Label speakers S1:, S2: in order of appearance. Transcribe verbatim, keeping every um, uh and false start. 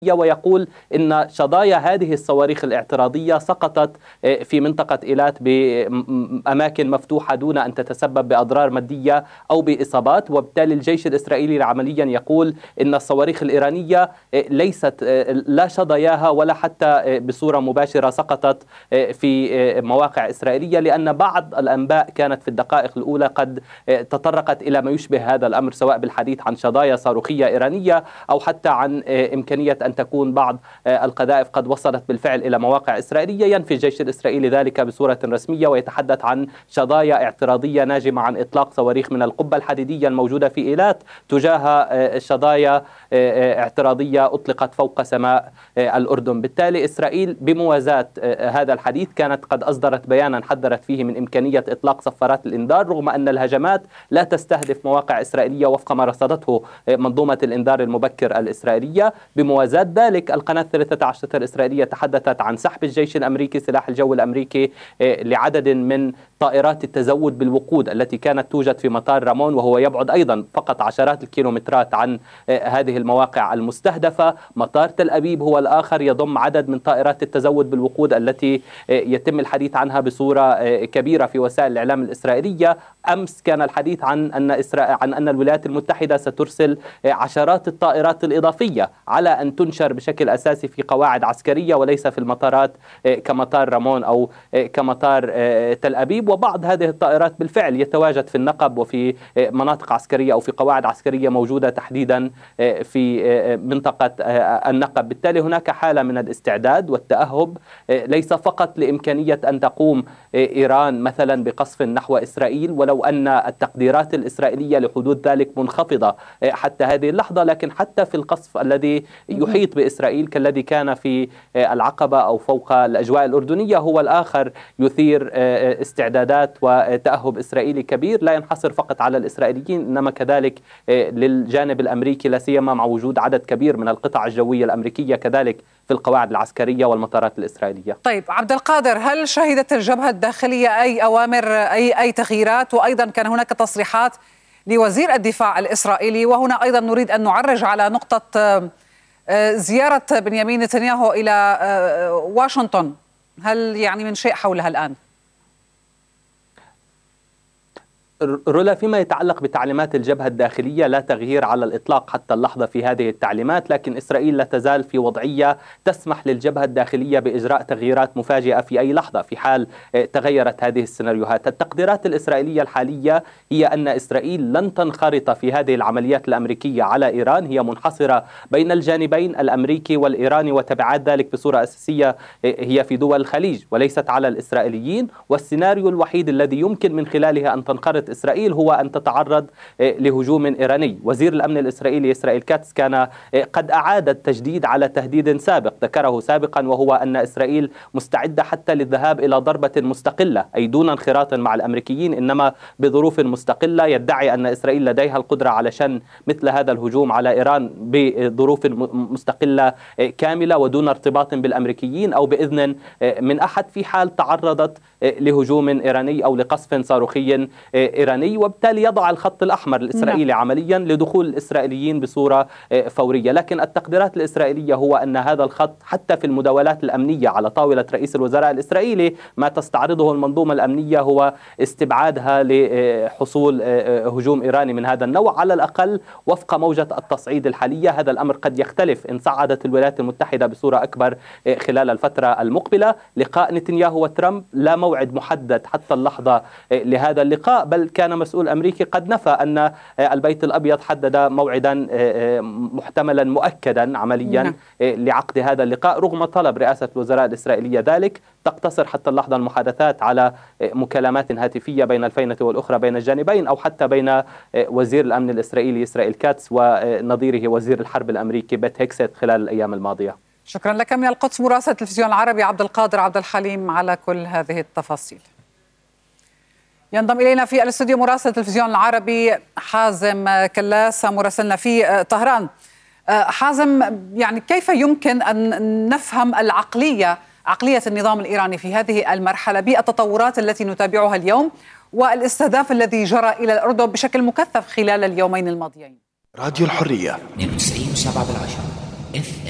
S1: ويقول إن شظايا هذه الصواريخ الاعتراضية سقطت في منطقة إيلات بأماكن مفتوحة دون أن تتسبب بأضرار مادية أو بإصابات. وبالتالي الجيش الإسرائيلي عمليا يقول إن الصواريخ الإيرانية ليست لا شظاياها ولا حتى بصورة مباشرة سقطت في مواقع إسرائيلية، لأن بعض الأنباء كانت في الدقائق الأولى قد تطرقت إلى ما يشبه هذا الأمر، سواء بالحديث عن شظايا صاروخية إيرانية أو حتى عن إمكانية أن تكون بعض القذائف قد وصلت بالفعل إلى مواقع إسرائيلية. ينفي الجيش الإسرائيلي ذلك بصورة رسمية ويتحدث عن شظايا اعتراضية ناجمة عن إطلاق صواريخ من القبة الحديدية الموجودة في إيلات تجاه شظايا اعتراضية أطلقت فوق سماء الأردن. بالتالي إسرائيل بموازاة هذا الحديث كانت قد أصدرت بيانا حذرت فيه من إمكانية إطلاق صفارات الإنذار، رغم أن الهجمات لا تستهدف مواقع إسرائيلية وفق ما رصدته منظومة الإنذار المبكر الإسرائيلية. بموازاة ذلك القناة الثالثة عشرة الإسرائيلية تحدثت عن سحب الجيش الأمريكي سلاح الجو الأمريكي لعدد من طائرات التزود بالوقود التي كانت توجد في مطار رامون، وهو يبعد أيضا فقط عشرات الكيلومترات عن هذه المواقع المستهدفة. مطار تل أبيب هو الآخر يضم عدد من طائرات التزود بالوقود التي يتم الحديث عنها بصورة كبيرة في وسائل الإعلام الإسرائيلية. أمس كان الحديث عن أن إسرائيل عن أن الولايات المتحدة سترسل عشرات الطائرات الإضافية على أن تنشر بشكل أساسي في قواعد عسكرية وليس في المطارات كمطار رامون أو كمطار تل أبيب. وبعض هذه الطائرات بالفعل يتواجد في النقب وفي مناطق عسكرية أو في قواعد عسكرية موجودة تحديدا في منطقة النقب. بالتالي هناك حالة من الاستعداد والتأهب ليس فقط لإمكانية أن تقوم إيران مثلا بقصف نحو إسرائيل، ولو أن التقديرات الإسرائيلية لحدوث ذلك منخفضة حتى هذه اللحظة، لكن حتى في القصف الذي يحيط بإسرائيل كالذي كان في العقبة أو فوق الأجواء الأردنية هو الآخر يثير استعدادات وتأهب إسرائيلي كبير لا ينحصر فقط على الإسرائيليين إنما كذلك للجانب الأمريكي، لا سيما مع وجود عدد كبير من القطع الجوية الأمريكية كذلك في القواعد العسكرية والمطارات الإسرائيلية.
S2: طيب عبد القادر، هل شهدت الجبهة الداخلية أي أوامر أي أي تغييرات؟ وأيضا كان هناك تصريحات لوزير الدفاع الإسرائيلي، وهنا أيضا نريد أن نعرج على نقطة زيارة بنيامين نتنياهو إلى واشنطن. هل يعني من شيء حولها الآن؟
S1: رولا، فيما يتعلق بتعليمات الجبهة الداخلية لا تغيير على الإطلاق حتى اللحظة في هذه التعليمات، لكن إسرائيل لا تزال في وضعية تسمح للجبهة الداخلية بإجراء تغييرات مفاجئة في أي لحظة في حال تغيرت هذه السيناريوهات. التقديرات الإسرائيلية الحالية هي أن إسرائيل لن تنخرط في هذه العمليات الأمريكية على إيران، هي منحصرة بين الجانبين الأمريكي والإيراني، وتبعات ذلك بصورة أساسية هي في دول الخليج وليست على الإسرائيليين. والسيناريو الوحيد الذي يمكن من خلاله أن تنخرط إسرائيل هو أن تتعرض لهجوم إيراني. وزير الأمن الإسرائيلي إسرائيل كاتس كان قد أعاد التجديد على تهديد سابق ذكره سابقا، وهو أن إسرائيل مستعدة حتى للذهاب إلى ضربة مستقلة، أي دون انخراط مع الأمريكيين إنما بظروف مستقلة. يدعي أن إسرائيل لديها القدرة على شن مثل هذا الهجوم على إيران بظروف مستقلة كاملة ودون ارتباط بالأمريكيين أو بإذن من أحد في حال تعرضت لهجوم إيراني أو لقصف صاروخي إيراني، وبالتالي يضع الخط الأحمر الإسرائيلي عمليا لدخول الإسرائيليين بصورة فورية. لكن التقديرات الإسرائيلية هو أن هذا الخط حتى في المداولات الأمنية على طاولة رئيس الوزراء الإسرائيلي ما تستعرضه المنظومة الأمنية هو استبعادها لحصول هجوم إيراني من هذا النوع، على الأقل وفق موجة التصعيد الحالية. هذا الأمر قد يختلف إن صعدت الولايات المتحدة بصورة أكبر خلال الفترة المقبلة. لقاء نتنياهو وترامب لا موعد محدد حتى اللحظة لهذا اللقاء، بل كان مسؤول أمريكي قد نفى أن البيت الأبيض حدد موعدا محتملا مؤكدا عمليا لعقد هذا اللقاء رغم طلب رئاسة الوزراء الإسرائيلية ذلك. تقتصر حتى اللحظة المحادثات على مكالمات هاتفية بين الفينة والأخرى بين الجانبين أو حتى بين وزير الأمن الإسرائيلي إسرائيل كاتس ونظيره وزير الحرب الأمريكي بيت هيكسيت خلال الأيام الماضية.
S2: شكرا لك من القدس مراسل التلفزيون العربي عبد القادر عبد الحليم على كل هذه التفاصيل. ينضم إلينا في الاستوديو مراسل التلفزيون العربي حازم كلاس مراسلنا في طهران. حازم، يعني كيف يمكن أن نفهم العقلية عقلية النظام الإيراني في هذه المرحلة بالتطورات التي نتابعها اليوم والاستهداف الذي جرى إلى الأردن بشكل مكثف خلال اليومين الماضيين؟
S3: راديو الحرية
S4: اثنين وتسعين وسبعة بالعشرة.